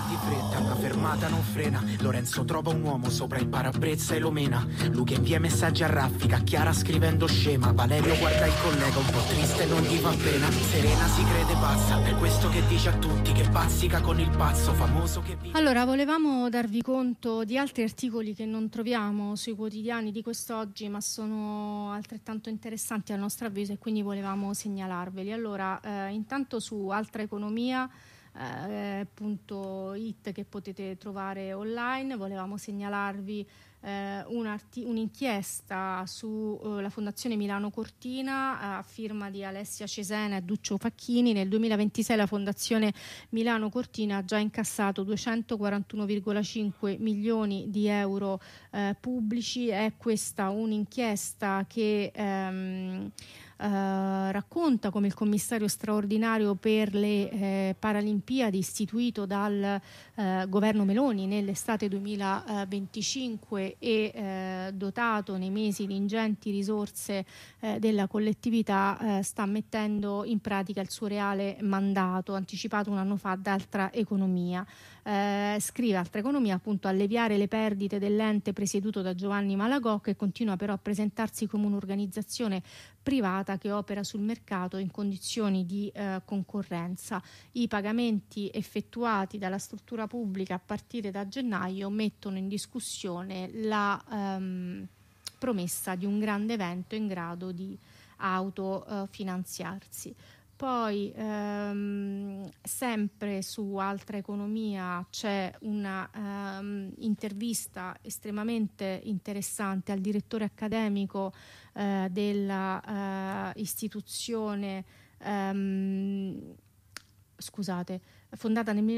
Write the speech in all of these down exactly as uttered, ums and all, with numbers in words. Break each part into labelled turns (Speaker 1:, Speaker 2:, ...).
Speaker 1: di fretta, la fermata non frena. Lorenzo trova un uomo sopra il parabrezza e lo mena. Luca invia messaggi a raffica, Chiara scrivendo scema. Valerio guarda il collega un po' triste e non gli fa pena. Serena si crede pazza, è questo che dice a tutti, che bazzica con il pazzo famoso che vive.
Speaker 2: Allora, volevamo darvi conto di altri articoli che non troviamo sui quotidiani di quest'oggi, ma sono altrettanto interessanti a nostro avviso, e quindi volevamo segnalarveli. Allora, eh, intanto su Altra Economia eh, punto it, che potete trovare online, volevamo segnalarvi eh, un arti- un'inchiesta sulla eh, Fondazione Milano Cortina a firma di Alessia Cesena e Duccio Facchini. Nel duemilaventisei la Fondazione Milano Cortina ha già incassato duecentoquarantuno virgola cinque milioni di euro eh, pubblici. È questa un'inchiesta che ehm, Uh, racconta come il commissario straordinario per le eh, Paralimpiadi istituito dal eh, governo Meloni nell'estate duemilaventicinque e eh, dotato nei mesi di ingenti risorse eh, della collettività eh, sta mettendo in pratica il suo reale mandato anticipato un anno fa da Altra Economia. Eh, scrive Altra Economia appunto: alleviare le perdite dell'ente presieduto da Giovanni Malagò, che continua però a presentarsi come un'organizzazione privata che opera sul mercato in condizioni di eh, concorrenza. I pagamenti effettuati dalla struttura pubblica a partire da gennaio mettono in discussione la ehm, promessa di un grande evento in grado di autofinanziarsi. Poi ehm, sempre su Altra Economia c'è una ehm, intervista estremamente interessante al direttore accademico eh, della eh, istituzione ehm, scusate, fondata nel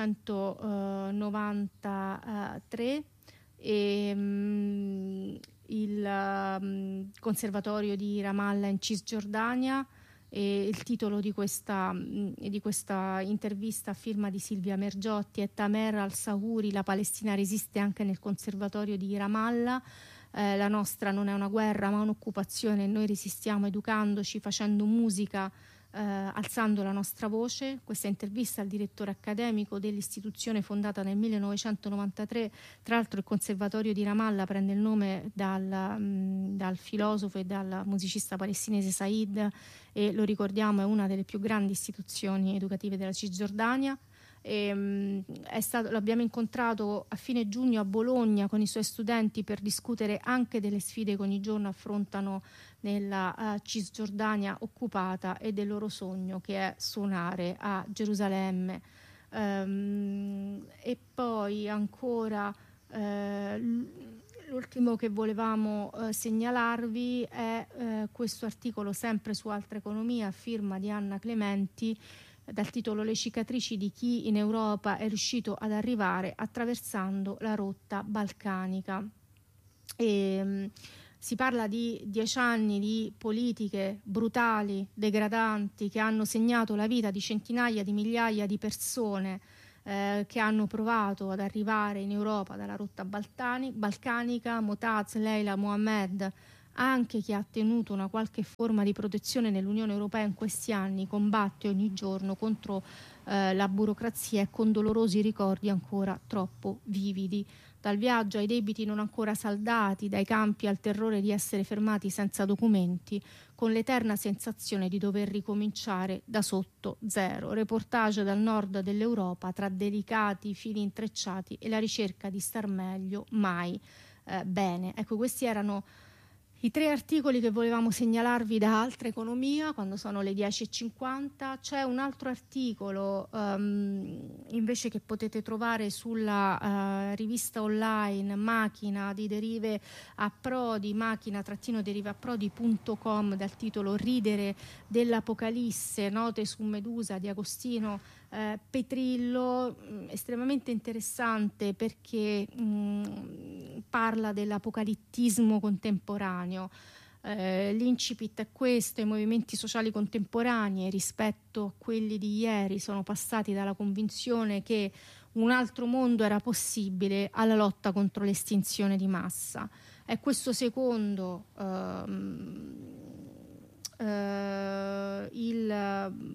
Speaker 2: millenovecentonovantatré, e um, il um, Conservatorio di Ramallah in Cisgiordania. E il titolo di questa, di questa intervista a firma di Silvia Mergiotti è Tamer al-Sahuri, la Palestina resiste anche nel Conservatorio di Ramallah. Eh, la nostra non è una guerra ma un'occupazione, noi resistiamo educandoci, facendo musica, eh, alzando la nostra voce. Questa intervista al direttore accademico dell'istituzione fondata nel millenovecentonovantatré. Tra l'altro il Conservatorio di Ramallah prende il nome dal, mh, dal filosofo e dal musicista palestinese Said, e lo ricordiamo è una delle più grandi istituzioni educative della Cisgiordania. E, mh, è stato, l'abbiamo incontrato a fine giugno a Bologna con i suoi studenti per discutere anche delle sfide che ogni giorno affrontano nella uh, Cisgiordania occupata e del loro sogno che è suonare a Gerusalemme. Um, e poi ancora uh, l'ultimo che volevamo uh, segnalarvi è uh, questo articolo sempre su Altra Economia a firma di Anna Clementi, dal titolo Le cicatrici di chi in Europa è riuscito ad arrivare attraversando la rotta balcanica. E, um, si parla di dieci anni di politiche brutali, degradanti, che hanno segnato la vita di centinaia di migliaia di persone eh, che hanno provato ad arrivare in Europa dalla rotta baltani, balcanica. Motaz, Leila, Mohammed, anche chi ha ottenuto una qualche forma di protezione nell'Unione Europea in questi anni, combatte ogni giorno contro eh, la burocrazia e con dolorosi ricordi ancora troppo vividi. Dal viaggio ai debiti non ancora saldati, dai campi al terrore di essere fermati senza documenti, con l'eterna sensazione di dover ricominciare da sotto zero. Reportage dal nord dell'Europa tra delicati fili intrecciati e la ricerca di star meglio mai eh, bene. Ecco, questi erano i tre articoli che volevamo segnalarvi da Altra Economia quando sono le dieci e cinquanta. C'è un altro articolo um, invece che potete trovare sulla uh, rivista online Macchina di Derive Approdi, macchina-deriveapprodi punto com, dal titolo Ridere dell'Apocalisse, note su Medusa di Agostino eh, Petrillo, mh, estremamente interessante perché mh, parla dell'apocalittismo contemporaneo. Eh, l'incipit è questo: i movimenti sociali contemporanei rispetto a quelli di ieri sono passati dalla convinzione che un altro mondo era possibile alla lotta contro l'estinzione di massa. È questo secondo ehm, eh, il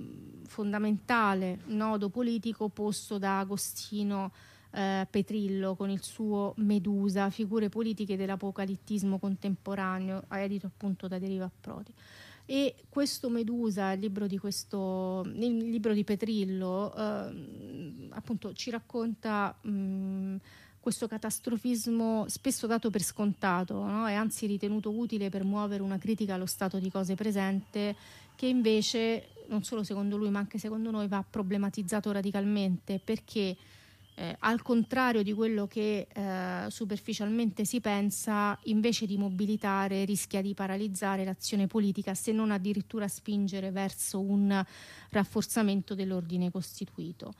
Speaker 2: fondamentale nodo politico posto da Agostino eh, Petrillo con il suo Medusa, figure politiche dell'apocalittismo contemporaneo, edito appunto da Deriva Prodi. E questo Medusa, il libro di, questo, il libro di Petrillo, eh, appunto ci racconta mh, questo catastrofismo spesso dato per scontato, no? E anzi ritenuto utile per muovere una critica allo stato di cose presente, che invece, non solo secondo lui ma anche secondo noi, va problematizzato radicalmente, perché Eh, al contrario di quello che eh, superficialmente si pensa, invece di mobilitare rischia di paralizzare l'azione politica, se non addirittura spingere verso un rafforzamento dell'ordine costituito.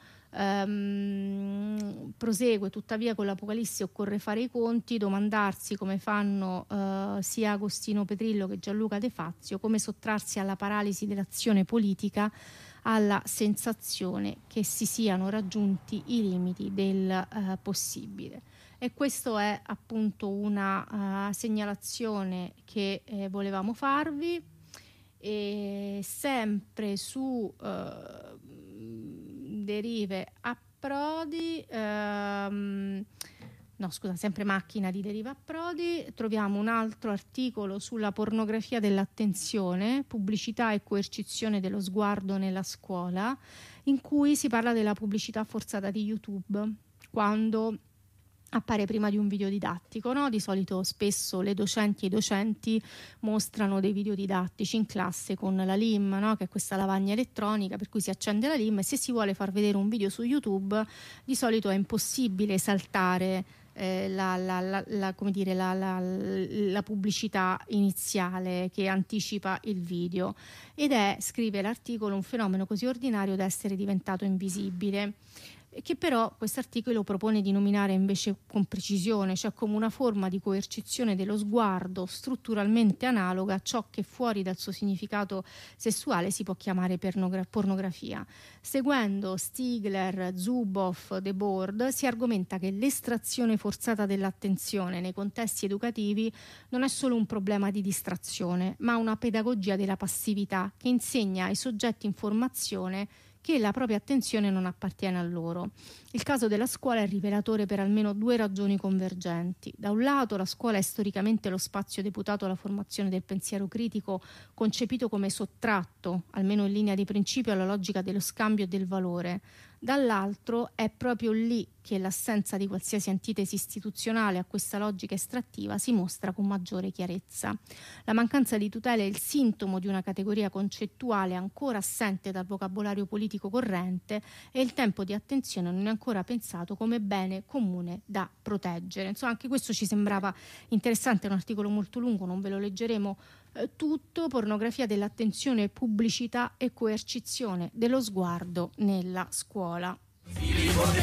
Speaker 2: Ehm, prosegue tuttavia: con l'Apocalisse occorre fare i conti, domandarsi, come fanno eh, sia Agostino Petrillo che Gianluca De Fazio, come sottrarsi alla paralisi dell'azione politica, alla sensazione che si siano raggiunti i limiti del uh, possibile. E questo è appunto una uh, segnalazione che eh, volevamo farvi, e sempre su uh, Derive a Prodi, um, no scusa, sempre Macchina di Deriva a Prodi, troviamo un altro articolo sulla pornografia dell'attenzione, pubblicità e coercizione dello sguardo nella scuola, in cui si parla della pubblicità forzata di YouTube, quando appare prima di un video didattico, no? Di solito spesso le docenti e i docenti mostrano dei video didattici in classe con la L I M, no? Che è questa lavagna elettronica per cui si accende la L I M, e se si vuole far vedere un video su YouTube di solito è impossibile saltare eh, la, la, la, la, come dire, la, la, la pubblicità iniziale che anticipa il video, ed è, scrive l'articolo, un fenomeno così ordinario da essere diventato invisibile, che però quest'articolo propone di nominare invece con precisione, cioè come una forma di coercizione dello sguardo strutturalmente analoga a ciò che fuori dal suo significato sessuale si può chiamare pornogra- pornografia. Seguendo Stigler, Zuboff, Debord, si argomenta che l'estrazione forzata dell'attenzione nei contesti educativi non è solo un problema di distrazione, ma una pedagogia della passività che insegna ai soggetti in formazione che la propria attenzione non appartiene a loro. Il caso della scuola è rivelatore per almeno due ragioni convergenti. Da un lato, la scuola è storicamente lo spazio deputato alla formazione del pensiero critico, concepito come sottratto, almeno in linea di principio, alla logica dello scambio e del valore. Dall'altro, è proprio lì che l'assenza di qualsiasi antitesi istituzionale a questa logica estrattiva si mostra con maggiore chiarezza. La mancanza di tutela è il sintomo di una categoria concettuale ancora assente dal vocabolario politico corrente, e il tempo di attenzione non è ancora pensato come bene comune da proteggere. Insomma, anche questo ci sembrava interessante, è un articolo molto lungo, non ve lo leggeremo eh, tutto. Pornografia dell'attenzione, pubblicità e coercizione dello sguardo nella scuola.